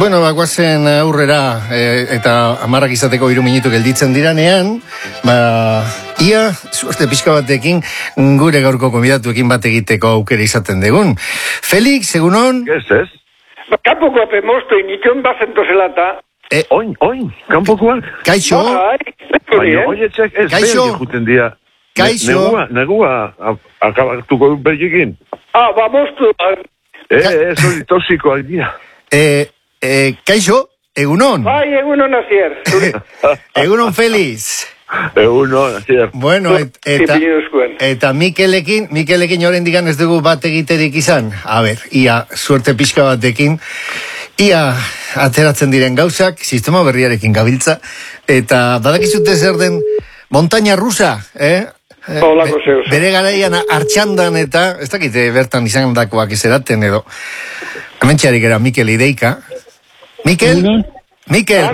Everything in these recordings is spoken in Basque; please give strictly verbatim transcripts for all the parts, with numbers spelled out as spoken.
Bueno, bagoazen aurrera e, eta amarrak izateko hiru minutu gelditzen diranean, ba, ia, suerte pixka batekin, gure gaurko konbidatuekin bat egiteko aukera izaten degun. Felix, egunon? Ez, ez? Kanpokoa pemosto initzen bazentu zelata. E, oin, oin, kanpokoak? Kaixo? Baina, oietzek ez behar juten dira. Kaixo? Negua, negua, akabatuko bergekin. Ah, ba, mostu. Eh, ez hori tosikoak dira. Eh, eh, kaixo, egunon? Bai, egunon azier. Egunon, Felix. Egunon, azier. Bueno, et, eta, eta Mikelekin, Mikelekin joren digan ez dugu bat egiterik izan. A ber, ia, suerte pixka batekin, ia, ateratzen diren gauzak, sistema berriarekin gabiltza, eta badakizute zer den montaña rusa, eh? Olako Be, bere garaian hartxandan eta, ez dakite bertan izan dakoak ezeraten edo. Hementxearik era Mikel Ideika. Mikel? Mikel?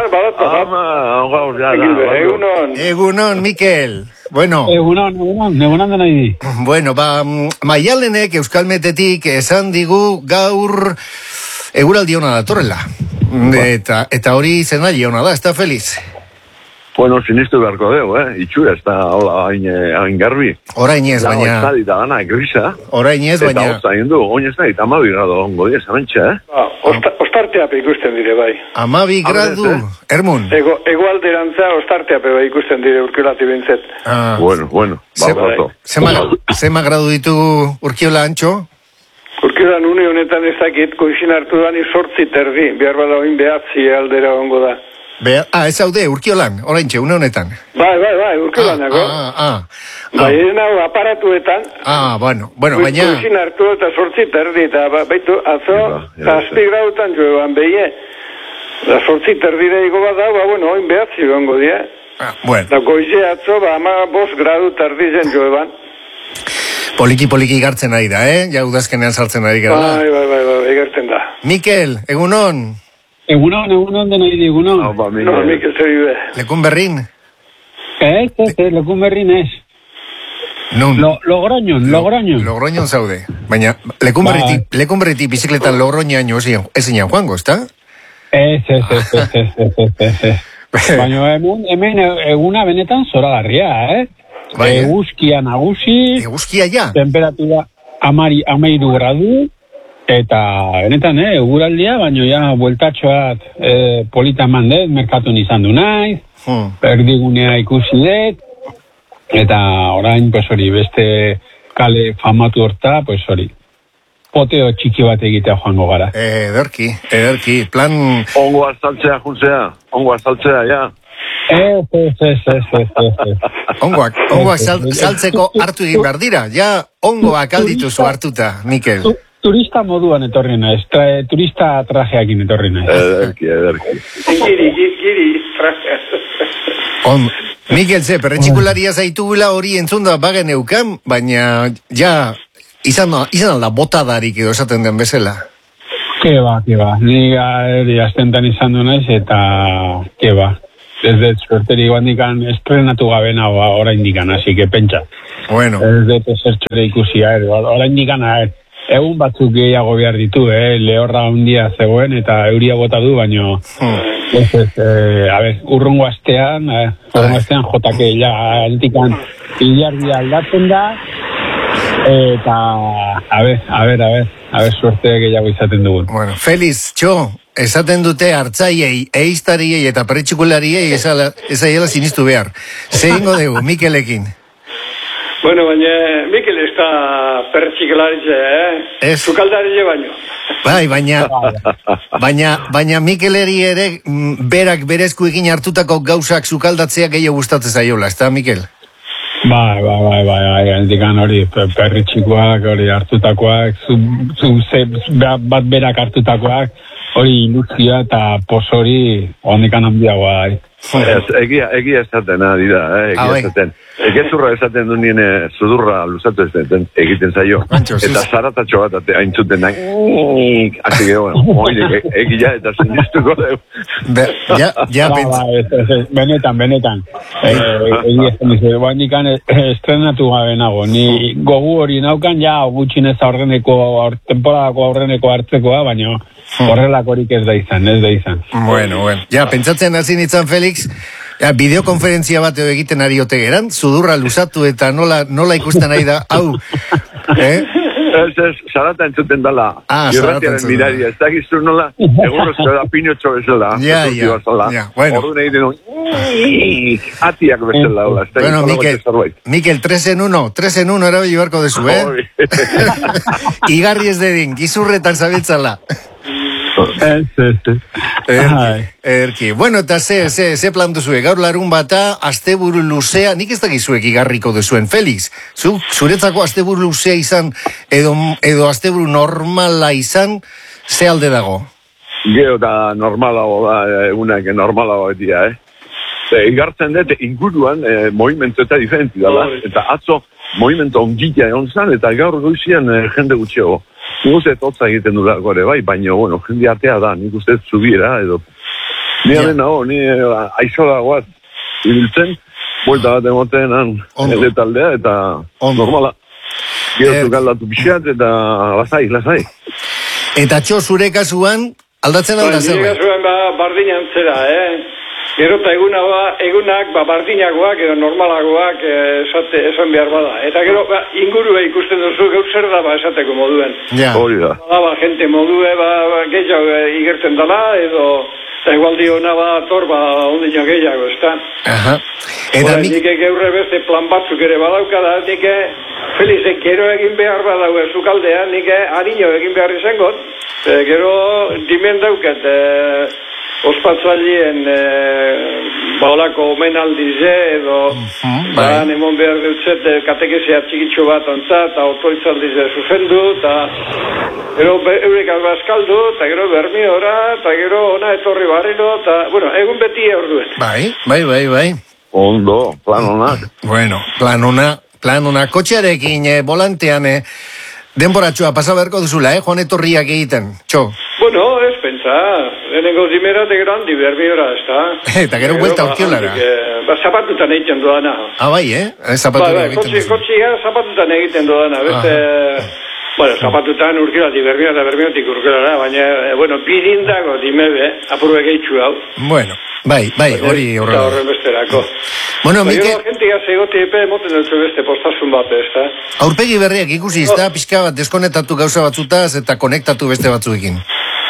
Egunon. Egunon, Mikel. Bueno. Egunon, egunon, egunon dena idi. Bueno, ba, Maialenek Euskalmetetik esan digu gaur eguraldi hona datorrela. Eta, eta hori zenari hona da, ez da Feliz? Bueno, sinistu beharko deu, eh? Itxura, ez da, hola, hain garbi. Orain ez, baina... Eta hori da gana, grisa. Orain ez, baina... Eta hori zain du, oin ez da, eta amabi grado ongo diez, amantxe, eh? Ostarteape ikusten dire, bai. Amabi gradu, Ermun. Ego alderantza, ostarteape bai ikusten dire urkiolati bintzet. Bueno, bueno, ba, bato. Zema gradu ditugu urkiola antxo? Urkiolan une honetan ezakit, koizin hartu dani sortzi terdi, behar bada oin behatzi aldera ongo da. Be, ah, ez haude, urkiolan, oraintxe, une honetan. Bai, bai, bai, urkiolanako. Ah, ah, ah. Bai, egin hau aparatuetan. Ah, bueno, bueno, baina... Koizin hartu eta sortzi terdi, eta baitu, atzo, zazpi grautan joeban behie. Da sortzi terdi daiko bat da, ba, bueno, oin behatzi gongo die. Ah, bueno. Da goize atzo, ba, ama bost gradu terdi zen joeban. Poliki-poliki gartzen ari da, eh? Ja, udazkenean sartzen ari gara. Bai, bai, bai, bai, egertzen da. Mikel, egunon? Egunon, egunon dena idi, egunon. No, ba, no, Mikel zer ibe. Lekun berrin? Ez, ez, ez, lekun berrin ez. Nun? Lo, logroñon, logroñon. Logroñon zaude. Baina, lekun berriti, lekun berriti bizikletan logroñaino ezin joango, ezta? Ez, ez, ez, ez, ez, ez, ez, ez. Baina hemen, hemen eguna benetan zoragarria, eh? Bai, eh? Eguzkia nagusi. Eguzkia ja. Temperatura amari, amairu gradu. Eta, benetan, eh, eguraldia, baina ja, bueltatxoat eh, polita mandet, merkatun izan du nahi, hmm. Perdigunea ikusi dut, eta orain, pues hori, beste kale famatu horta, pues hori, poteo txiki bat egitea joango gara. Ederki, ederki, plan... Ongo azaltzea, juntzea, ongo azaltzea, ja. Ez, ez, ez, ez, ez, ez. Ongoak, ongoak saltzeko hartu egin behar dira, ja, ongoak aldituzu hartuta, Mikel. Turista moduan etorri naiz, tra, turista trajeakin etorri naiz. Ederki, ederki. Giri, giri, giri, trajea. On, Mikel, ze, perretxikularia zaitugula hori entzun da bagen eukan, baina, ja, izan, izan alda botadarik edo esaten den bezala. Ke ba, ke ba, ni gari astentan izan du naiz, eta ke ba. Desde suerteri guandikan estrenatu gabe nago orain dikan, así que pentsa. Bueno. Desde zertxore ikusi, orain dikan, egun batzuk gehiago behar ditu, eh? Lehorra handia zegoen eta euria bota du, baino... Hmm. Ez, ez, eh, a ver, urrungo astean, eh, urrungo astean jotake ja altikan hilardia aldatzen da, eta, a ver, a ver, a ver, a ver, suerte gehiago izaten dugun. Bueno, Feliz, txo, esaten dute hartzaiei, eiztariei eta perretxikulariei ezaiela sinistu behar. Zeingo dugu, Mikelekin? Bueno, baina Mikel ez da perretxikularitze, eh? Ez. Zukaldaritze baino. Bai, baina, baina, baina Mikeleri ere berak berezku egin hartutako gauzak zukaldatzea gehiago gustatzen zaiola, ez da, Mikel? Bai, bai, bai, bai, bai, handikan hori, perritxikoak, hori hartutakoak, zu, zu, ze, bat berak hartutakoak, hori iluzia eta pos hori handikan handiagoa. Egia, egia esaten, dira, eh, egia esaten. Gezurra esaten du nien sudurra luzatu ez egiten zaio. Eta zaratatxo bat aintzuten nahi. Asi que, bueno, moide, egia eta sinistuko dugu. Ja, ja, pentsa. Benetan, benetan. Egia zen dizu, ba, nikan estrenatu gabe nago. Ni gogu hori naukan, ja, gutxinez aurreneko, temporadako aurreneko hartzekoa, baina horrelakorik ez da izan, ez da izan. Bueno, bueno. Ja, pentsatzen hasi nintzen, Felix, ja, bideokonferentzia bat egiten ari ote geran, sudurra luzatu eta nola, nola ikusten nahi da, hau, eh? Ez, ez, zarata entzuten dala. Ah, zarata entzuten dala. Ez da giztu nola, egun da pinotxo bezala. Ja, ja, ja, bueno. Ordu nahi denu, atiak bezala. Bueno, Mikel, Mikel, tres en uno, tres en uno erabili barko dezu, eh? Igarri ez dedin, gizurretan zabiltzala. Ez, ez, ez. Erki, erki. Bueno, eta ze, ze, ze plan duzue, gaur larun bata, asteburu luzea, nik ez dakizuek igarriko duzuen, Felix, zu, zuretzako asteburu luzea izan, edo, edo asteburu normala izan, ze alde dago? Gero da normalago da, egunak normalago etia, eh? E, igartzen dut, inguruan, e, movimentu eta diferenti dala, eta atzo, movimentu ongitea egon zan, eta gaur goizian e, jende gutxego. Nik uste hotza egiten du gore bai, baina, bueno, jende atea da, nik uste zubiera, edo. Ni yeah. Alena ho, ni aizola guaz, ibiltzen, buelta bat emoten, ere taldea, eta Ondo. Normala. Gero zukaldatu pixat, eta lasai, lasai. Eta txo, zure kasuan, aldatzen alda zer? Zure kasuan, ba, bardin antzera, eh? Gero eta egunak, egunak ba, bardinagoak edo normalagoak esate, esan behar bada. Eta gero, ba, ingurue ikusten duzu, gau zer da ba, esateko moduen. Ja. Hori da. Ba, ba, gente modue, ba, ba gehiago igertzen dala, edo, eta igualdi hona ba, tor, ba, ondina gehiago, ez da? Aha. Eta mi... Nike geurre beste plan batzuk ere badaukada, nike Felizek gero egin behar badau ezukaldea, nike harino egin behar izangot, e, gero dimen dauket, e, ospatzalien e, baolako omenaldize edo uh-huh, ba, nemon behar dutzet e, katekesia txikitxo bat ontza eta otoitzaldize zuzendu eta gero eurek albazkaldu eta gero bermiora eta gero ona etorri barriro eta, bueno, egun beti orduen. Bai, bai, bai, bai. Ondo, plan onak. Bueno, plan ona, plan ona. Kotxearekin, eh, volantean, eh, denboratxoa pasa beharko duzula, eh, joan etorriak egiten, txo. Bueno, ez pentsa, lehenengo zimera de grandi, bermiora, ez da. Eta gero buelta urkiolara. Ba, zapatutan egiten duana. Ah, bai, eh? Zapatutan egiten duana. Kotxia zapatutan egiten duana, beste... Bueno, zapatutan urkiolati, bermiora, bermiotik urkiolara, baina, bueno, birindago dimebe, apurbe gehitxu hau. Bueno, bai, bai, hori horrela. Eta horren besterako. Bueno, Mikel... Gero, gentia zegoti epe, moten dutzu beste postasun bat, ez da? Aurpegi berriak ikusi, ez da, pixka bat deskonektatu gauza batzutaz eta konektatu beste batzuekin.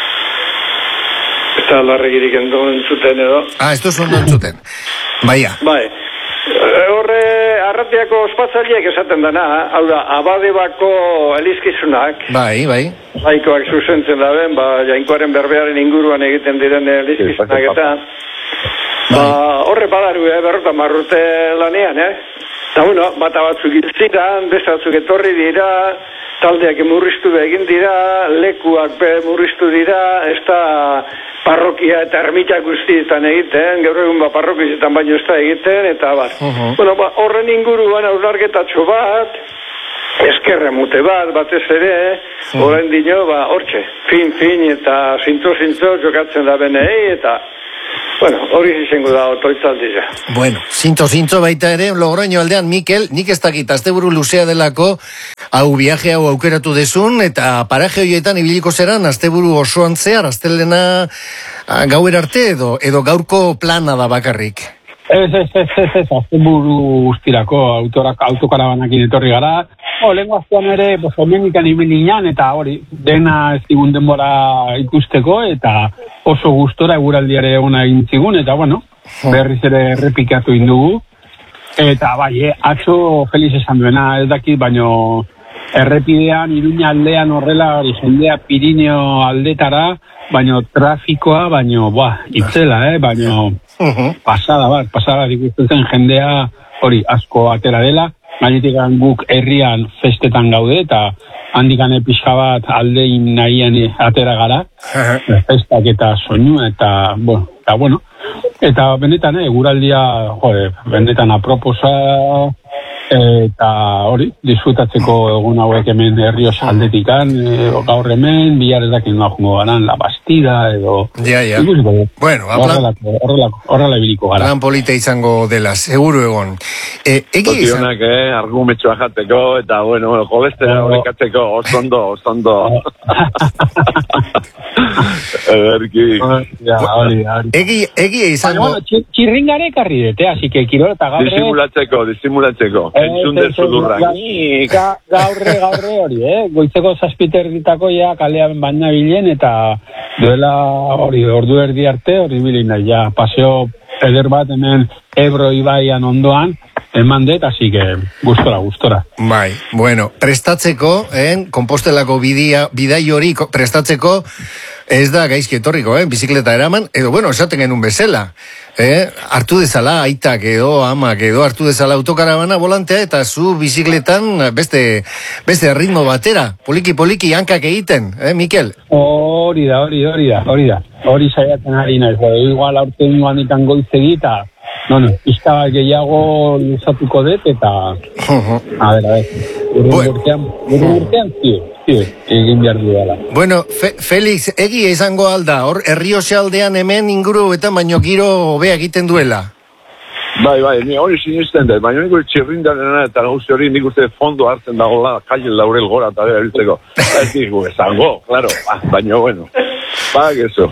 Ez da larregirik entzuten edo. Ah, ez duzu ondo entzuten. Baia. Bai. Horre, arratiako ospatzaliek esaten dana, hau da, abadebako elizkizunak. Bai, bai. Laikoak zuzentzen da ben, ba, jainkoaren berbearen inguruan egiten diren elizkizunak eta... Ba, horre badaru, eh, berrota marrute lanean, eh? Eta, bueno, bata batzuk iltziran, beste batzuk etorri dira, taldeak murriztu egin dira, lekuak be murriztu dira, ez da parrokia eta ermitak guztietan egiten, gaur egun ba parrokietan baino ez da egiten, eta bat. Uh-huh. Bueno, ba, horren inguruan aurlargetatxo bat, eskerre mute bat, batez ere, uh-huh. Orain dino, ba, hortxe, fin, fin, eta zintzo-zintzo jokatzen da benei, eta... Bueno, hori izango da otoitzaldiza. Bueno, zintzo-zintzo baita ere, Logroño aldean, Mikel, nik ez dakit, asteburu luzea delako, hau viaje hau aukeratu dezun, eta paraje horietan ibiliko zeran, asteburu osoan zehar, astelena gauer arte edo, edo gaurko plana da bakarrik. Ez, ez, ez, ez, ez, asteburu guztirako autokarabanakin etorri gara. O, lehen guaztuan ere, homenikan ibilinan, eta hori, dena ez digun denbora ikusteko, eta oso gustora eguraldiare egona egin zigun, eta bueno, berriz ere errepikatu indugu. Eta bai, atzo Feliz esan duena, ez dakit, baino errepidean, Iruña aldean horrela, hori jendea Pirineo aldetara, baino trafikoa, baino, buah, itzela, eh, baino pasada bat, pasada ikusten jendea, hori, asko atera dela. Gainetik guk herrian festetan gaude eta handikane pixka bat aldein nahian atera gara, festak eta soinu, eta, bueno, eta, bueno, eta benetan, eh, guraldia, jode, benetan aproposa, eta hori, disfrutatzeko egun hauek hemen herrioz aldetikan, e, gaur hemen, bihar edakin noa garan, La Bastida, edo... Ja, ja. Bueno, horrela ibiliko gara. Plan polita izango dela, seguru egon. E, egi izan... Zotionak, eh, argumetxoa jateko, eta, bueno, kolestera horrekatzeko, osondo, osondo. Erki. Egi, egi izango... Txirringare karri dute, así que kiro eta gaurre... Disimulatzeko, disimulatzeko. Entzun den zudurrak. Gaurre, gaurre hori, eh? Goitzeko zazpiter ditako ja kalean baina bilen, eta duela hori, ordu erdi arte, hori bilin nahi, ja, paseo eder bat hemen Ebro ibaian ondoan, eman dut, así que gustora, gustora. Bai, bueno, prestatzeko, eh, Kompostelako bidia, bidai hori prestatzeko, ez da gaizki etorriko, eh, bizikleta eraman, edo, bueno, esaten genuen bezala, eh, hartu dezala aitak edo amak edo hartu dezala autokarabana volantea eta zu bizikletan beste beste ritmo batera, poliki poliki hankak egiten, eh, Mikel? Hori da, hori da, hori da, hori da, hori saiatzen ari naiz, igual aurte ingoan ikan goizegi eta no, no, izka gehiago luzatuko dut eta a ver, a ver, urren urtean, urren urtean, tío. Egin behar du dela. Bueno, Fe, Felix, egi izango alda, hor Errioxe aldean hemen inguru eta baino giro hobea egiten duela. Bai, bai, ni hori sinisten dut, baina nik txirrindarena eta gauzi hori nik uste fondo hartzen dagoela, Kaile Laurel gora eta bera biltzeko. Ez digu, esango, claro, baina bueno, ba, eso.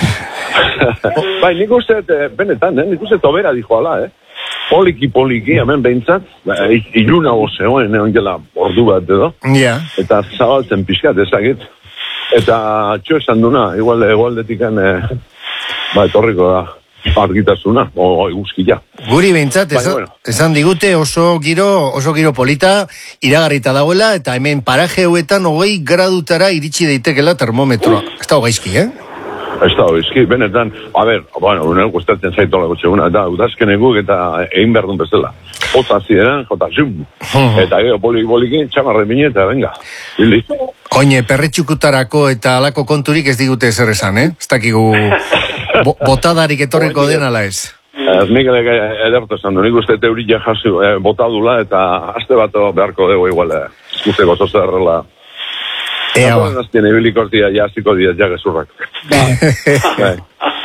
Bai, nik uste, benetan, eh? Nik uste tobera dijo ala, eh? Poliki, poliki, hemen behintzat, iluna gozeoen, egon gela ordu bat edo, yeah. Eta zabaltzen pixkat ezagit, eta txo esan duna, igual egualdetikan, eh, ba, etorriko da, argitasuna, o eguzkia. Guri behintzat, esan, bueno. esan digute oso giro, oso giro polita, iragarrita dagoela, eta hemen paraje hauetan hogei gradutara iritsi daitekela termometroa. Ez da hogeizki, eh? Ez da, izki, benetan, a ber, bueno, unen gustatzen zaitolako txeguna, eta udazken eguk eta egin behar duen bezala. Hotza ziren, jota, zum, eta gero polik-polikin, txamarren bine, eta venga, hildi. Oine, perretxukutarako eta alako konturik ez digute ezer esan, eh? Ez dakigu bo, botadarik etorriko den ala ez. Ez nik edertu esan du, nik uste teoria jasi eh, botadula, eta aste bat beharko dugu igual, eh, guzteko zozerrela. Ea ba. Naztien ebiliko dia, jaziko dia, jagezurrak. Bai.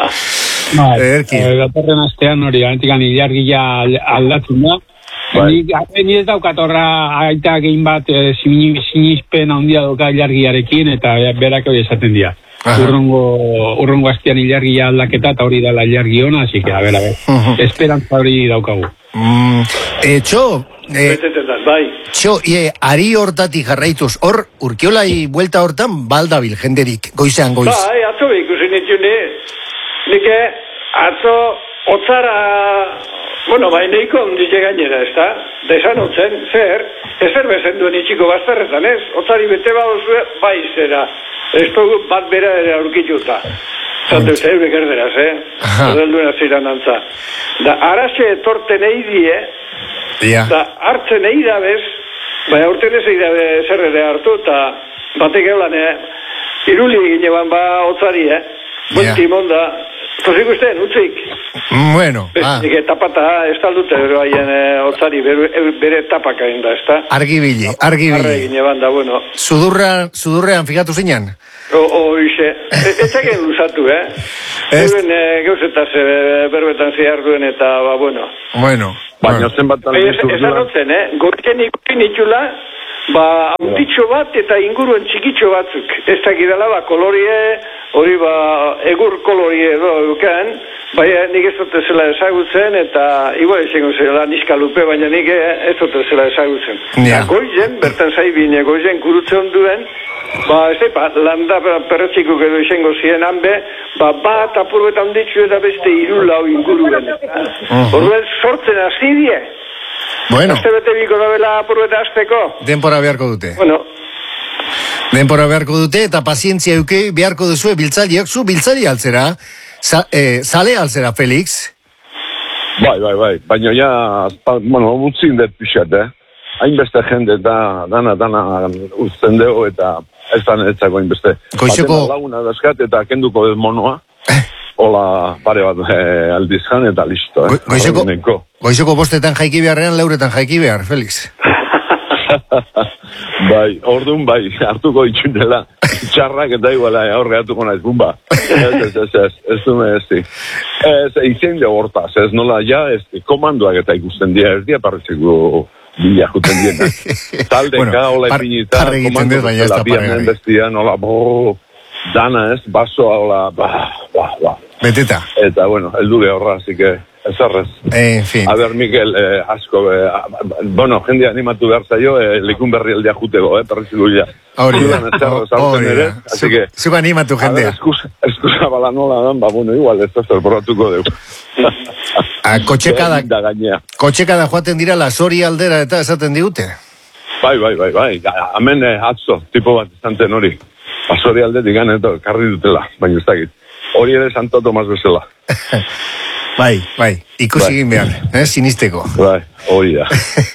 Bai, datorren astean hori, antikan ilargia aldatzen da. Ni ez daukat horra aita gehin bat sinizpen handia doka ilargiarekin, eta berak hori esaten dira. Urrungo, urrungo astean ilargia aldaketa, eta hori dala ilargi ona, así que, a ver, a ver, esperantza hori daukagu. Mm, eh, txo, eh, bai. Txo, ie, ari hortatik jarraituz, hor, urkiolai buelta hortan, baldabil, jenderik, goizean goiz. Bai, atzo ikusi nitu ni, nike, atzo, otzara, bueno, bai, neiko ondile gainera, ez da? Desan otzen, zer, ezer bezen duen itxiko bazterretan, ez? Otzari bete baduzue, bai zera, ez dugu bat bera ere aurkituta. Zatu zeure gerderaz, eh? Odelduen aziran antza. Da, araxe etorten eidie, yeah. Da, hartzen eidabez, bai, aurten ez eidabe zer ere hartu, eta batek eulan, eh? Iruli egin eban ba otzari, eh? Bultimon da, tosik ustean, utzik. Bueno, ah. Eke tapata, ez taldute bero haien eh, otzari, bere, bere tapak hain da, ez da? Argibili, argibili. Arre egin eban da, bueno. Sudurrean, sudurrean, figatu zinean? O, oixe, ez zaken luzatu, eh? Euren e, gauzetaz e, berbetan zehar duen eta, ba, bueno. Bueno. Baina zen bat talde zurduan. Ez anotzen, eh? Gorten ikusten itxula, ba, autitxo bat eta inguruen txikitxo batzuk. Ez dakidala, ba, kolorie, hori, ba, egur kolorie edo euken, bai, nik ez dut zela ezagutzen, eta, igual izango zela niskalupe, baina nik ez dut zela ezagutzen. Ja. Goizen, bertan zaibine, goizen kurutzen duen, ba, ez da, ba, landa perretxiko edo izango ziren hanbe, ba, bat apurbetan ditzu eta beste irulau inguruen. Horren sortzen azidie. Bueno. Azte bete biko da bela apurbeta azteko. Denpora beharko dute. Bueno. Denpora beharko dute eta pazientzia euke beharko duzue biltzaliak, zu biltzali altzera, Sa, eh, sale altzera, Felix? Bai, bai, bai, baina ja, bueno, utzin dut pixat, eh? hainbeste jende eta dana, dana uzten dugu eta ez da netzako hainbeste. Goizeko... Laguna dazkat eta kenduko dut monoa. Hola, pare bat eh, aldizkan eta listo. Eh. Goizeko, goizeko bostetan jaiki beharrean, lauretan jaiki behar, Felix. Bai, orduan bai, hartuko itxundela, txarrak eta iguala, hor gehatuko naiz, bumba. Ez, ez, ez, ez, ez du me ez di. Ez, izen de hortaz, ez nola, ja, ez, komandoak eta ikusten dira, ez dia parretzeko bila juten diena. Taldeka, hola epinita, komandoak eta bianen bestia, nola, bo, dana ez, basoa, hola, ba, ba, ba. Beteta. Eta, bueno, eldu behorra, así que... Ez arrez. En fin. A ver, Mikel, eh, asko, eh, bueno, jende animatu behar zaio, eh, lekun berri aldea jutego, eh, perrizilu ya. Hori da. Zuk animatu jendea. Eskusa bala nola dan, ba, bueno, igual, ez da zerporatuko deu. Kotxekada, kotxekada joaten dira lasori aldera eta esaten digute? Bai, bai, bai, bai. Hemen eh, atzo, tipo bat estanten hori. Lasori alde digan, eto, karri dutela, baina ez dakit. Hori ere Santo Tomas bezala. Bai, bai, ikusi egin behar, eh, sinisteko. Bai, hori da.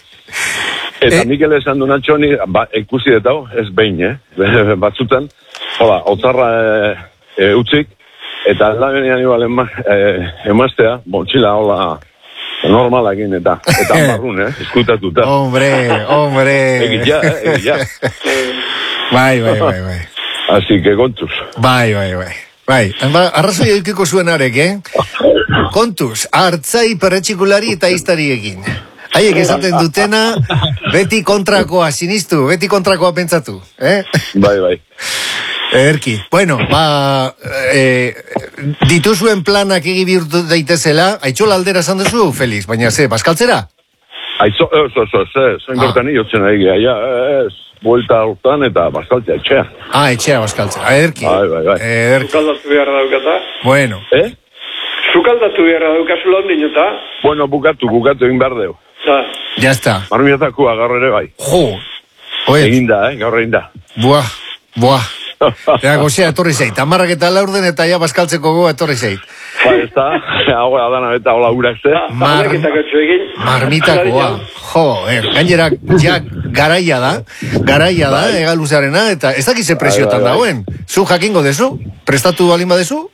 Eta eh? Mikel esan du Natxoni, ba, ikusi detago, ez behin, eh? Batzutan, hola, otzarra e, e, utzik, eta aldabenean igual ema, e, emaztea, montxila, hola, normalakin, eta eta barrun, eh? Eskutatuta. Hombre, hombre. Egia, eh? Egia. Bai, bai, bai, bai. Así que kontuz. Bai, bai, bai. Bai, arrazoi eukiko zuen arek, eh? Kontuz, hartzai perretxikulari eta iztariekin. Haiek esaten dutena, beti kontrakoa sinistu, beti kontrakoa pentsatu, eh? Bai, bai. Erki, bueno, ba, e, dituzuen planak egi bihurtu daitezela, Aitxola aldera esan duzu, Felix, baina ze, baskaltzera? Aitzo, ez, ez, ez, ez, zein gortan iotzen ari gira, ja, ez, buelta hortan eta baskaltzea, etxea. Ah, etxea baskaltzea, erki. Bai, bai, bai. Erki. Zukaldatu beharra daukata. Bueno. Eh? Zukaldatu beharra daukazu londin eta. Bueno, bukatu, bukatu egin behar deu. Ja. Ya está. Marmiatakua gaur ere bai. Jo. Oye. Egin da, eh, gaur egin da. Buah, buah. Ea, gozea, etorri zeit. Amarrak eta laurden eta ja baskaltzeko goa etorri zeit. Ba, ez da, hau adana eta hola urakze. Mar... Marmitakoa. Jo, eh, gainera, ja, garaia da. Garaia da, egaluzarena, eta ez dakize presiotan dagoen. Zu jakingo dezu? Prestatu balin badezu?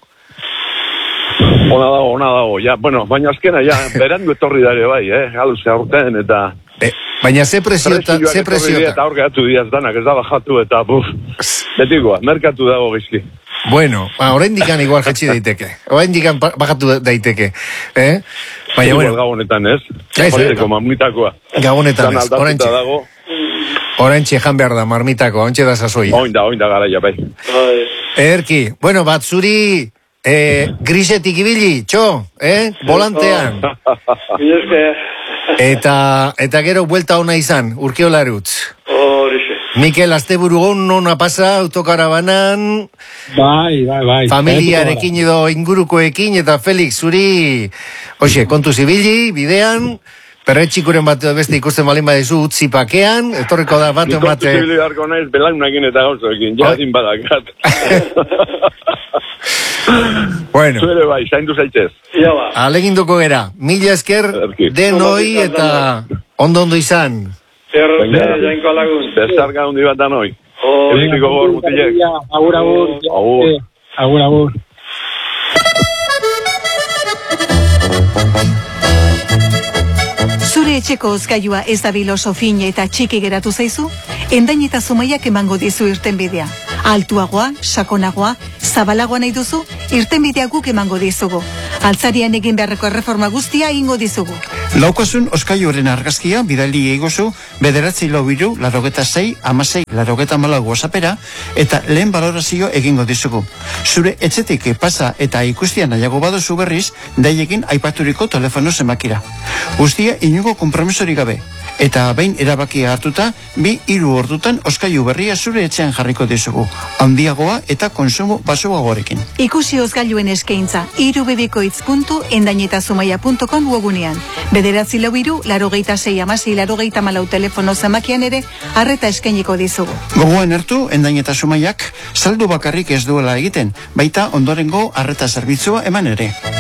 Ona dago, ona dago. Ja, bueno, baina azkena, ja, berandu etorri dare bai, eh, galuzea urten, eta... Eh, baina ze presiota, ze presiota. Eta hor gehatu diaz danak, ez da bajatu, eta buf, betikoa, merkatu dago gizki. Bueno, ba, orain dikan igual jetxi daiteke. Orain dikan bajatu daiteke. Eh? Baina, bueno. Gabonetan, ez? Ez, Horreteko marmitakoa. Gabonetan, ez. Orain txe. Orain txe jan behar da, marmitako, orain txe da sasoi. Oin da, oin da garaia, bai. Erki, bueno, bat zuri... Eh, grisetik ibili, txo, eh? Volantean. Eta, eta gero buelta ona izan, urkiolarutz. Horixe. Mikel, asteburu ona pasa, autokarabanan. Bai, bai, bai. Familiarekin edo ingurukoekin, eta Felix, zuri, hoxe, kontuz ibili, bidean, perretxikuren bat beste ikusten balin badezu utzi pakean, etorriko da bat emate... Kontuz ibili beharko naiz, belaunakin eta gauzoekin, jadin badakat. Bueno. Zuere bai, zaindu zaitez. Aleginduko gera. Mila esker denoi eta ondo ondo izan. Zerrote, jainko lagun. Bezarka hundi bat da noi. Elikiko gor mutilek. Agur, agur. Agur. Agur, agur. Zure etxeko ozgailua ez da biloso fine eta txiki geratu zaizu? Endain eta Zumaiak emango dizu irtenbidea. Altuagoa, sakonagoa, zabalagoa nahi duzu, irtenbidea guk emango dizugu. Altzarian egin beharreko erreforma guztia egingo dizugu. Laukasun oskailuaren argazkia bidali egozu bederatzi lau hiru, larogeta sei, amasei, larogeta malau WhatsAppera eta lehen balorazio egingo dizugu. Zure etxetik pasa eta ikustian nahiago baduzu berriz, daiekin aipaturiko telefono zenbakira. Guztia inugo konpromisorik gabe. Eta behin erabakia hartuta, bi hiru ordutan oskailu berria zure etxean jarriko dizugu. Handiagoa eta konsumo basuagoarekin. Ikusi ozgailuen eskaintza, irubebikoitz puntu endainetazumaia puntu com webunean. Bederatzi lau hiru, larogeita sei amasei, larogeita malau telefono zamakian ere, arreta eskainiko dizugu. Gogoan hartu, Endainetazumaiak saldu bakarrik ez duela egiten, baita ondorengo arreta zerbitzua eman ere.